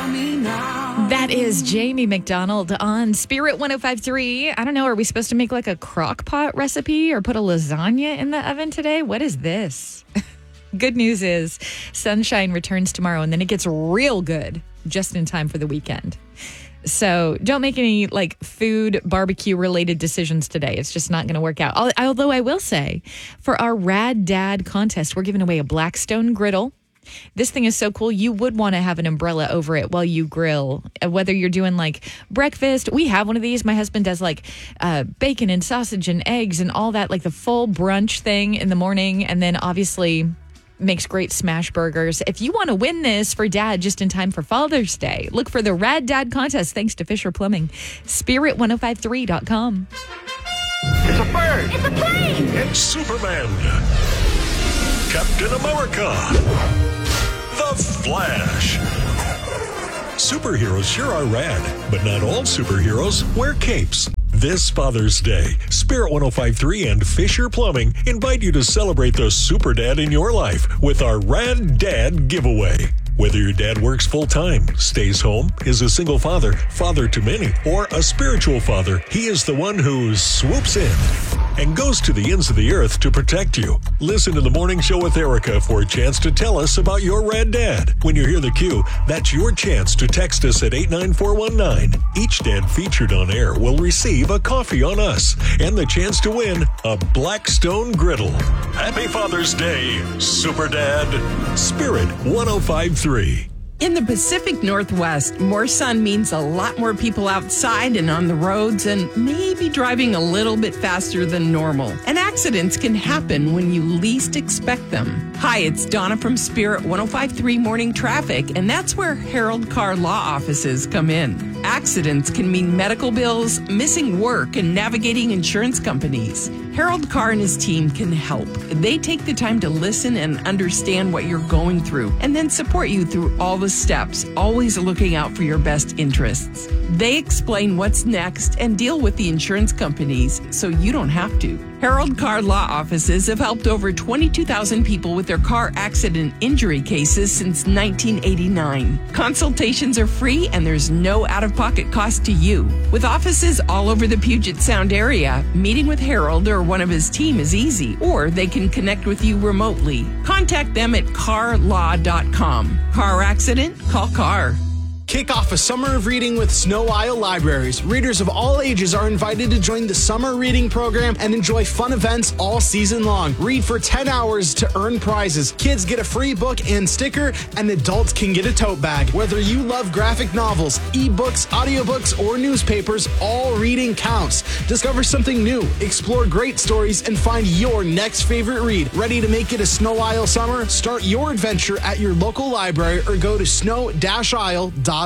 That is Jamie McDonald on Spirit 105.3. I don't know, are we supposed to make like a crock pot recipe or put a lasagna in the oven today? What is this? Good news is sunshine returns tomorrow and then it gets real good just in time for the weekend. So don't make any like food barbecue related decisions today. It's just not going to work out. Although I will say for our Rad Dad contest, we're giving away a Blackstone griddle. This thing is so cool. You would want to have an umbrella over it while you grill, whether you're doing like breakfast. We have one of these. My husband does like bacon and sausage and eggs and all that, like the full brunch thing in the morning. And then obviously makes great smash burgers. If you want to win this for Dad just in time for Father's Day, look for the Rad Dad contest thanks to Fisher Plumbing. Spirit1053.com. It's a bird. It's a plane. It's Superman. Captain America. The Flash. Superheroes sure are rad, but not all superheroes wear capes. This Father's Day, Spirit 105.3 and Fisher Plumbing invite you to celebrate the super dad in your life with our Rad Dad giveaway. Whether your dad works full-time, stays home, is a single father, father to many, or a spiritual father, he is the one who swoops in and goes to the ends of the earth to protect you. Listen to the Morning Show with Erica for a chance to tell us about your Rad Dad. When you hear the cue, that's your chance to text us at 89419. Each dad featured on air will receive a coffee on us and the chance to win a Blackstone griddle. Happy Father's Day, Super Dad. Spirit 105.3. In the Pacific Northwest, more sun means a lot more people outside and on the roads and maybe driving a little bit faster than normal. And accidents can happen when you least expect them. Hi, it's Donna from Spirit 105.3 Morning Traffic, and that's where Harold Carr Law Offices come in. Accidents can mean medical bills, missing work, and navigating insurance companies. Harold Carr and his team can help. They take the time to listen and understand what you're going through and then support you through all the steps, always looking out for your best interests. They explain what's next and deal with the insurance companies so you don't have to. Harold Carr Law Offices have helped over 22,000 people with their car accident injury cases since 1989. Consultations are free and there's no out-of-pocket cost to you. With offices all over the Puget Sound area, meeting with Harold or one of his team is easy, or they can connect with you remotely. Contact them at carlaw.com. Car accident? Call Carr. Kick off a summer of reading with Snow Isle Libraries. Readers of all ages are invited to join the summer reading program and enjoy fun events all season long. Read for 10 hours to earn prizes. Kids get a free book and sticker, and adults can get a tote bag. Whether you love graphic novels, ebooks, audiobooks, or newspapers, all reading counts. Discover something new, explore great stories, and find your next favorite read. Ready to make it a Snow Isle summer? Start your adventure at your local library or go to snow-isle.org.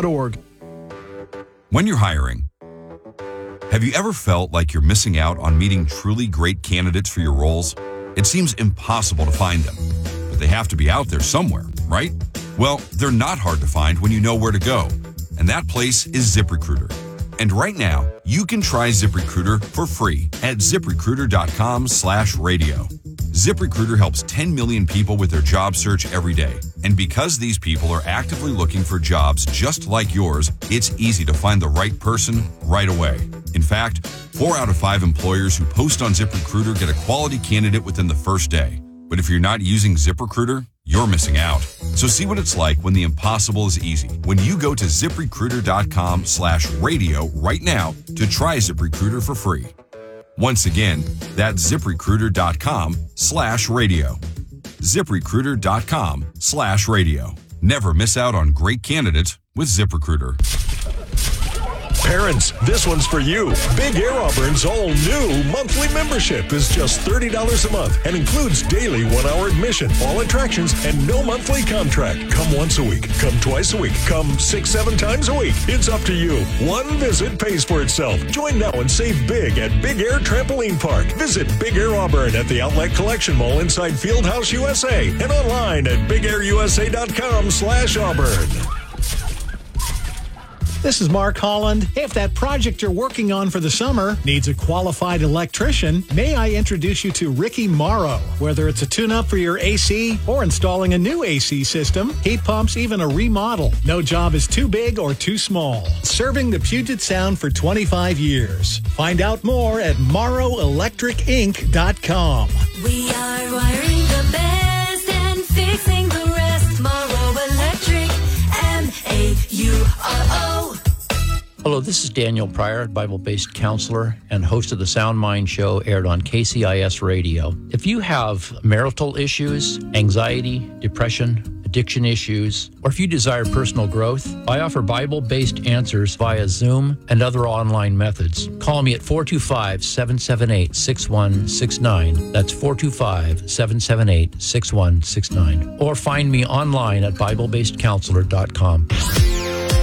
When you're hiring, have you ever felt like you're missing out on meeting truly great candidates for your roles? It seems impossible to find them, but they have to be out there somewhere, right? Well, they're not hard to find when you know where to go, and that place is ZipRecruiter. And right now, you can try ZipRecruiter for free at ZipRecruiter.com/radio. ZipRecruiter helps 10 million people with their job search every day. And because these people are actively looking for jobs just like yours, it's easy to find the right person right away. In fact, 4 out of 5 employers who post on ZipRecruiter get a quality candidate within the first day. But if you're not using ZipRecruiter, you're missing out. So see what it's like when the impossible is easy. When you go to ZipRecruiter.com/radio right now to try ZipRecruiter for free. Once again, that's ZipRecruiter.com/radio. ZipRecruiter.com/radio. Never miss out on great candidates with ZipRecruiter. Parents, this one's for you. Big Air Auburn's all-new monthly membership is just $30 a month and includes daily 1-hour admission, all attractions, and no monthly contract. Come once a week. Come twice a week. Come 6-7 times a week. It's up to you. One visit pays for itself. Join now and save big at Big Air Trampoline Park. Visit Big Air Auburn at the Outlet Collection Mall inside Fieldhouse USA and online at BigAirUSA.com/Auburn. This is Mark Holland. Hey, if that project you're working on for the summer needs a qualified electrician, may I introduce you to Ricky Morrow. Whether it's a tune-up for your AC or installing a new AC system, heat pumps, even a remodel, no job is too big or too small. Serving the Puget Sound for 25 years. Find out more at morrowelectricinc.com. We are wiring the best and fixing the rest. Morrow Electric, MAURO. Hello, this is Daniel Pryor, Bible-based counselor and host of the Sound Mind Show, aired on KCIS Radio. If you have marital issues, anxiety, depression, addiction issues, or if you desire personal growth, I offer Bible-based answers via Zoom and other online methods. Call me at 425-778-6169. That's 425-778-6169. Or find me online at BibleBasedCounselor.com.